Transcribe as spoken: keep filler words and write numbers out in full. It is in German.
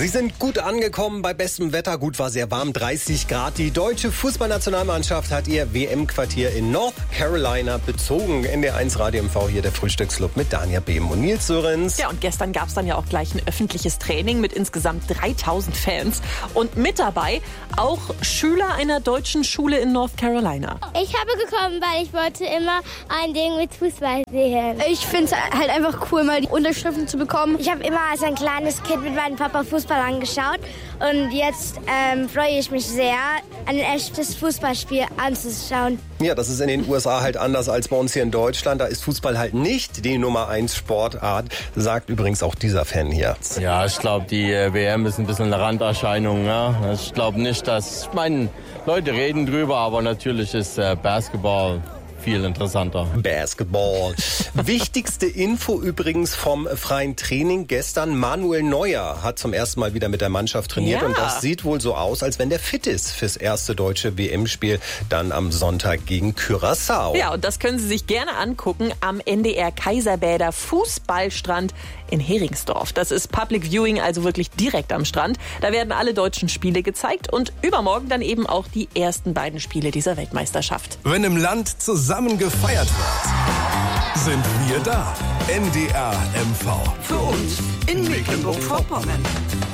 Sie sind gut angekommen bei bestem Wetter. Gut, war sehr warm, dreißig Grad. Die deutsche Fußballnationalmannschaft hat ihr W M-Quartier in North Carolina bezogen. N D eins Radio M V, hier der Frühstücksclub mit Danja Behm und Nils Sörenz. Ja, und gestern gab es dann ja auch gleich ein öffentliches Training mit insgesamt dreitausend Fans. Und mit dabei auch Schüler einer deutschen Schule in North Carolina. Ich habe gekommen, weil ich wollte immer ein Ding mit Fußball sehen. Ich finde es halt einfach cool, mal die Unterschriften zu bekommen. Ich habe immer als ein kleines Kind mit meinem Papa Fußball angeschaut und jetzt ähm, freue ich mich sehr, ein echtes Fußballspiel anzuschauen. Ja, das ist in den U S A halt anders als bei uns hier in Deutschland. Da ist Fußball halt nicht die Nummer eins Sportart, sagt übrigens auch dieser Fan hier. Ja, ich glaube, die äh, W M ist ein bisschen eine Randerscheinung. Ja? Ich glaube nicht, dass, ich meine, Leute reden drüber, aber natürlich ist äh, Basketball viel interessanter. Basketball. Wichtigste Info übrigens vom freien Training gestern. Manuel Neuer hat zum ersten Mal wieder mit der Mannschaft trainiert. Ja. Und das sieht wohl so aus, als wenn der fit ist fürs erste deutsche W M-Spiel dann am Sonntag gegen Curaçao. Ja, und das können Sie sich gerne angucken am N D R Kaiserbäder Fußballstrand in Heringsdorf. Das ist Public Viewing, also wirklich direkt am Strand. Da werden alle deutschen Spiele gezeigt und übermorgen dann eben auch die ersten beiden Spiele dieser Weltmeisterschaft. Wenn im Land zusammen gefeiert wird, sind wir da. N D R M V. Für uns in Mecklenburg-Vorpommern.